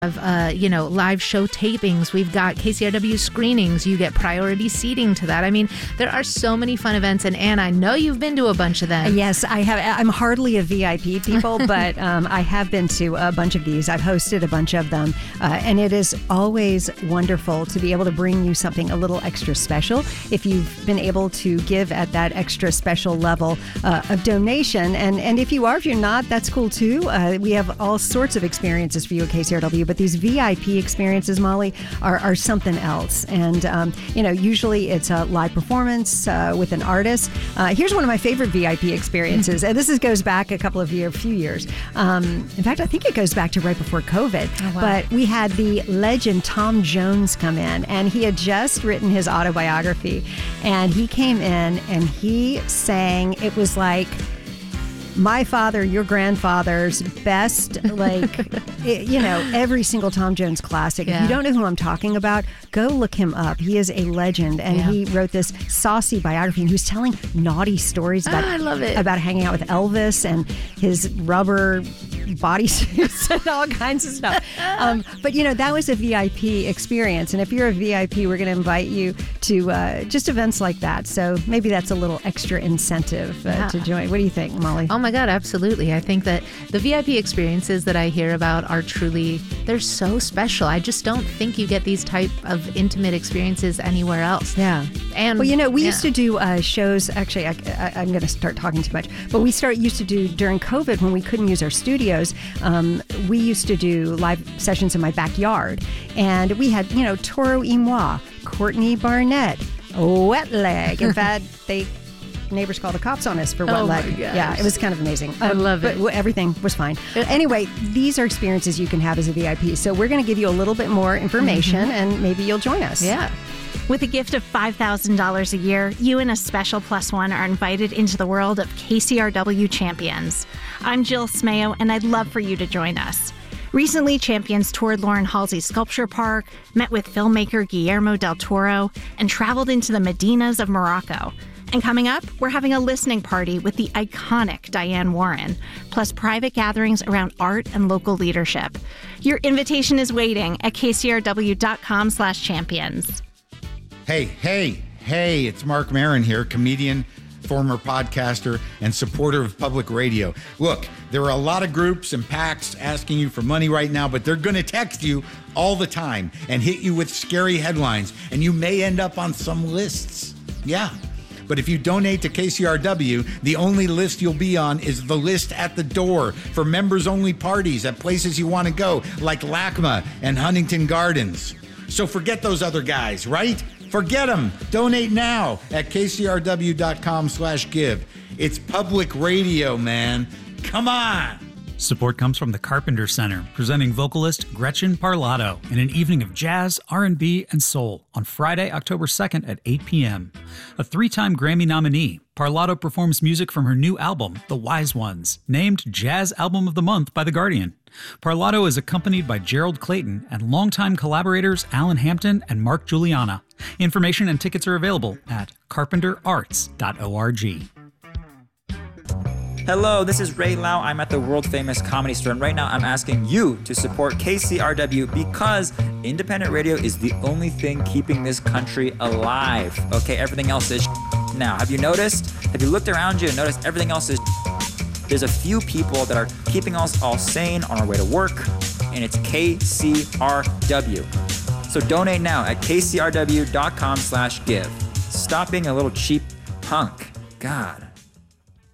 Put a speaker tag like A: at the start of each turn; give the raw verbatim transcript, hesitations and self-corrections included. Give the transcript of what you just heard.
A: Of, uh, you know, live show tapings. We've got K C R W screenings. You get priority seating to that. I mean, there are so many fun events. And Ann, I know you've been to a bunch of them.
B: Yes, I have. I'm hardly a V I P, people, but um, I have been to a bunch of these. I've hosted a bunch of them. Uh, and it is always wonderful to be able to bring you something a little extra special. If you've been able to give at that extra special level uh, of donation. And, and if you are, if you're not, that's cool too. Uh, we have all sorts of experiences for you at K C R W. But these V I P experiences, Molly, are, are something else. And, um, you know, usually it's a live performance uh, with an artist. Uh, here's one of my favorite V I P experiences. And this is, goes back a couple of years, few years. Um, in fact, I think it goes back to right before COVID.
A: Oh, wow.
B: But we had the legend Tom Jones come in, and he had just written his autobiography. And he came in and he sang, it was like, my father, your grandfather's best, like, you know, every single Tom Jones classic.
A: Yeah.
B: If you don't know who I'm talking about, go look him up. He is a legend. And
A: yeah.
B: he wrote this saucy biography, and he was telling naughty stories about,
A: oh, I love it.
B: about hanging out with Elvis and his rubber bodysuits and all kinds of stuff. Um, but, you know, that was a V I P experience. And if you're a V I P, we're going to invite you to uh, just events like that. So maybe that's a little extra incentive uh,
A: yeah.
B: to join. What do you think, Molly?
A: Oh, my God, absolutely. I think that the V I P experiences that I hear about are truly, they're so special. I just don't think you get these type of intimate experiences anywhere else.
B: Yeah.
A: And
B: well, you know, we
A: yeah.
B: used to do uh, shows. Actually, I, I, I'm going to start talking too much. But we start used to do during COVID when we couldn't use our studios. Um, we used to do live sessions in my backyard, and we had, you know, Toro y Moi, Courtney Barnett, Wet Leg. In fact, they neighbors called the cops on us for Wet
A: oh
B: Leg.
A: My gosh.
B: Yeah, it was kind of amazing.
A: I
B: um,
A: love
B: but
A: it.
B: w- everything was fine. Anyway, these are experiences you can have as a V I P. So we're going to give you a little bit more information, mm-hmm. and maybe you'll join us.
A: Yeah.
C: With a gift of five thousand dollars a year, you and a special plus one are invited into the world of K C R W Champions. I'm Jill Smayo, and I'd love for you to join us. Recently, Champions toured Lauren Halsey's Sculpture Park, met with filmmaker Guillermo del Toro, and traveled into the Medinas of Morocco. And coming up, we're having a listening party with the iconic Diane Warren, plus private gatherings around art and local leadership. Your invitation is waiting at kcrw.com slash champions.
D: Hey, hey, hey, it's Mark Maron here, comedian, former podcaster, and supporter of public radio. Look, there are a lot of groups and PACs asking you for money right now, but they're going to text you all the time and hit you with scary headlines, and you may end up on some lists. Yeah. But if you donate to K C R W, the only list you'll be on is the list at the door for members-only parties at places you want to go, like LACMA and Huntington Gardens. So forget those other guys, right? Forget them. Donate now at kcrw.com slash give. It's public radio, man. Come on.
E: Support comes from the Carpenter Center, presenting vocalist Gretchen Parlato in an evening of jazz, R and B, and soul on Friday, October second at eight p.m. A three-time Grammy nominee, Parlato performs music from her new album, The Wise Ones, named Jazz Album of the Month by The Guardian. Parlato is accompanied by Gerald Clayton and longtime collaborators Alan Hampton and Mark Juliana. Information and tickets are available at carpenter arts dot org.
F: Hello, this is Ray Lau. I'm at the world-famous Comedy Store, and right now I'm asking you to support K C R W because independent radio is the only thing keeping this country alive. Okay, everything else is now. Have you noticed? Have you looked around you and noticed everything else is There's a few people that are keeping us all sane on our way to work, and it's K C R W. So donate now at kcrw.com slash give. Stop being a little cheap punk. God.